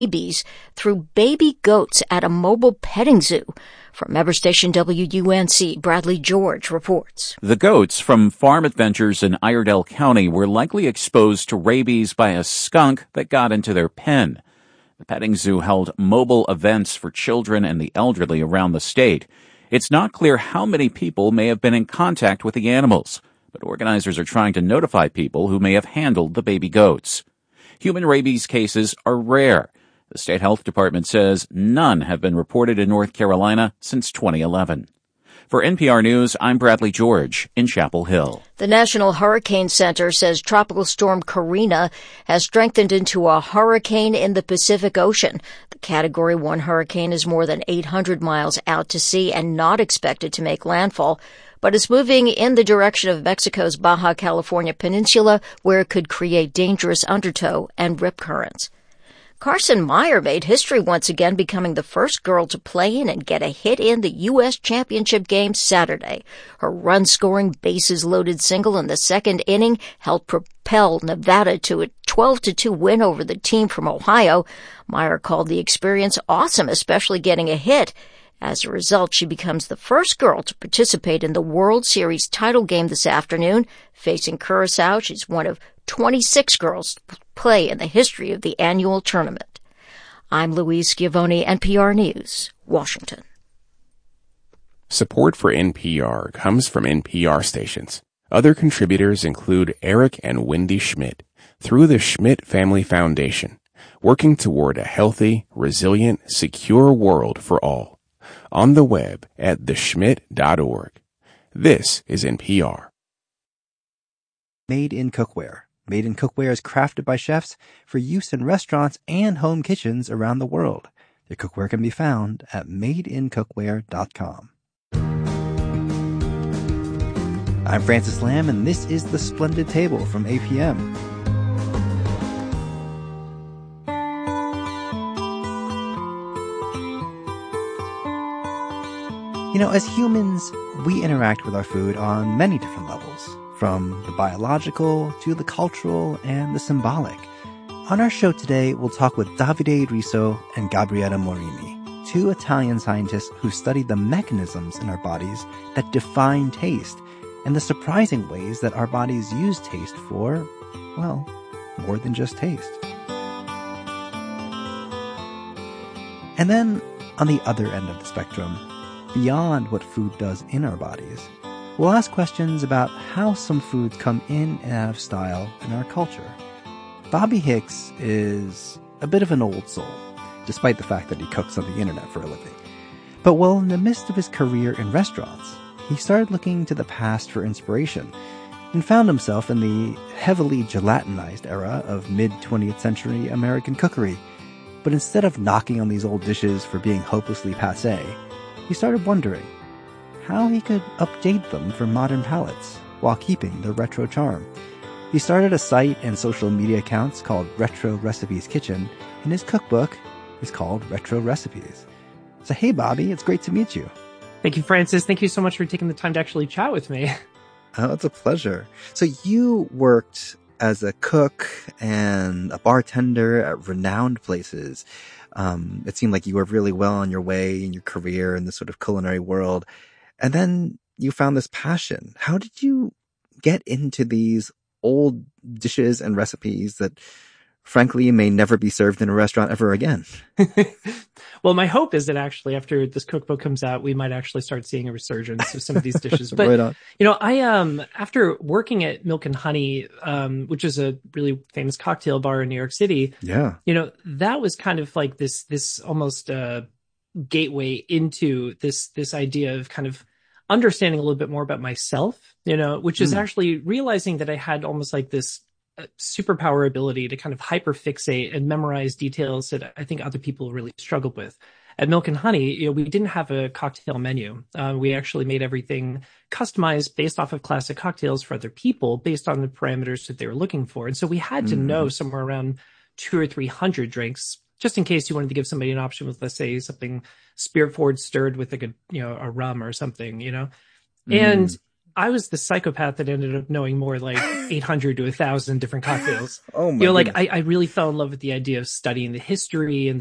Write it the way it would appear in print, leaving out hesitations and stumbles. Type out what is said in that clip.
babies through baby goats at a mobile petting zoo. From member station WUNC, Bradley George reports. The goats from Farm Adventures in Iredell County were likely exposed to rabies by a skunk that got into their pen. The petting zoo held mobile events for children and the elderly around the state. It's not clear how many people may have been in contact with the animals, but organizers are trying to notify people who may have handled the baby goats. Human rabies cases are rare. The state health department says none have been reported in North Carolina since 2011. For NPR News, I'm Bradley George in Chapel Hill. The National Hurricane Center says Tropical Storm Karina has strengthened into a hurricane in the Pacific Ocean. The Category 1 hurricane is more than 800 miles out to sea and not expected to make landfall, but is moving in the direction of Mexico's Baja California Peninsula, where it could create dangerous undertow and rip currents. Carson Meyer made history once again, becoming the first girl to play in and get a hit in the U.S. Championship game Saturday. Her run-scoring, bases-loaded single in the second inning helped propel Nevada to a 12-2 win over the team from Ohio. Meyer called the experience awesome, especially getting a hit. As a result, she becomes the first girl to participate in the World Series title game this afternoon. Facing Curacao, she's one of 26 girls to play in the history of the annual tournament. I'm Louise Schiavone, NPR News, Washington. Support for NPR comes from NPR stations. Other contributors include Eric and Wendy Schmidt through the Schmidt Family Foundation, working toward a healthy, resilient, secure world for all. On the web at theschmidt.org. This is NPR. Made in Cookware. Made in Cookware is crafted by chefs for use in restaurants and home kitchens around the world. Their cookware can be found at madeincookware.com. I'm Francis Lamb, and this is The Splendid Table from APM. You know, as humans, we interact with our food on many different levels, from the biological to the cultural and the symbolic. On our show today, we'll talk with Davide Riso and Gabriella Morini, two Italian scientists who studied the mechanisms in our bodies that define taste and the surprising ways that our bodies use taste for, well, more than just taste. And then, on the other end of the spectrum, beyond what food does in our bodies, we'll ask questions about how some foods come in and out of style in our culture. Bobby Hicks is a bit of an old soul, despite the fact that he cooks on the internet for a living. But while in the midst of his career in restaurants, he started looking to the past for inspiration and found himself in the heavily gelatinized era of mid-20th century American cookery. But instead of knocking on these old dishes for being hopelessly passé, he started wondering how he could update them for modern palates while keeping their retro charm. He started a site and social media accounts called Retro Recipes Kitchen, and his cookbook is called Retro Recipes. So hey, Bobby, it's great to meet you. Thank you, Francis. Thank you so much for taking the time to actually chat with me. Oh, it's a pleasure. So you worked as a cook and a bartender at renowned places. It seemed like you were really well on your way in your career in the sort of culinary world. And then you found this passion. How did you get into these old dishes and recipes that, frankly, may never be served in a restaurant ever again? Well, my hope is that actually after this cookbook comes out, we might actually start seeing a resurgence of some of these dishes. But, right on. You know, I, after working at Milk and Honey, which is a really famous cocktail bar in New York City. Yeah. You know, that was kind of like this almost, gateway into this idea of kind of understanding a little bit more about myself, you know, which is actually realizing that I had almost like this superpower ability to kind of hyperfixate and memorize details that I think other people really struggled with. At Milk and Honey, you know, we didn't have a cocktail menu. We actually made everything customized based off of classic cocktails for other people based on the parameters that they were looking for. And so we had to know somewhere around 200 or 300 drinks, just in case you wanted to give somebody an option with, let's say, something spirit forward stirred with like a rum or something, you know. And I was the psychopath that ended up knowing more like 800 to 1,000 different cocktails. Oh my like goodness. I really fell in love with the idea of studying the history and